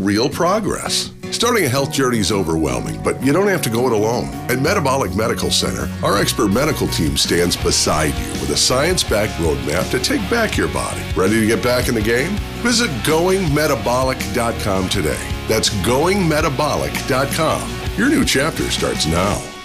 real progress. Starting a health journey is overwhelming, but you don't have to go it alone. At Metabolic Medical Center, our expert medical team stands beside you with a science-backed roadmap to take back your body. Ready to get back in the game? Visit goingmetabolic.com today. That's goingmetabolic.com. Your new chapter starts now.